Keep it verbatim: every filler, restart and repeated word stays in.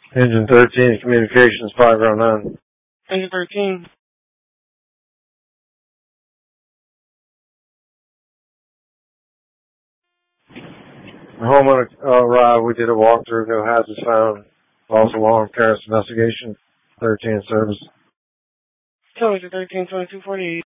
Engine thirteen, communications five oh nine. Engine thirteen. Home on a uh, ride, we did a walkthrough, no hazards found. False alarm, Paris investigation, thirteen service. Tell me the thirteen twenty-two forty-eight.